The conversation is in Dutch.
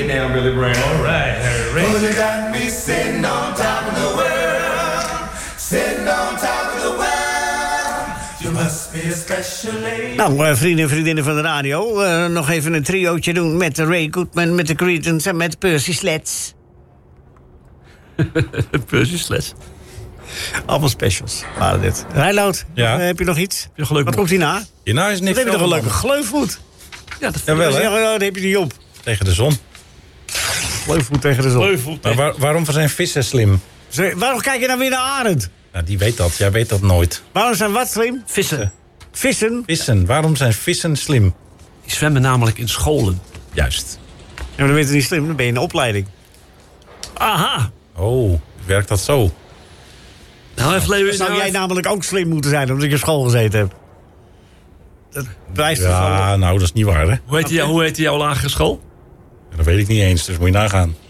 now, Billy Brown. All right. Well, you got me sitting on top of the world. Sitting on top of the world. You must be a special lady. Nou, vrienden en vriendinnen van de radio. Nog even een triootje doen met Ray Goodman, met de Creedence en met Percy Sledge. Percy Sledge. Allemaal specials waren dit. Reinoud, heb je nog iets? Wat komt hierna? Hierna is niks. Wat heb je toch een leuke gleufvoet? Ja, dat jawel, hè? Dan heb je die op. Tegen de zon. Gleufvoet tegen de zon. Maar waarom zijn vissen slim? Waarom kijk je nou weer naar Arend? Nou, die weet dat. Jij weet dat nooit. Waarom zijn wat slim? Vissen. Vissen. Waarom zijn vissen slim? Die zwemmen namelijk in scholen. Juist. Ja, maar dan ben je niet slim, dan ben je in de opleiding. Aha. Oh, werkt dat zo? Nou, even leven. Zou jij namelijk ook slim moeten zijn, omdat je op school gezeten hebt? Dat wijst ja, nou, dat is niet waar, hè? Hoe heet jouw lagere school? Dat weet ik niet eens, dus moet je nagaan.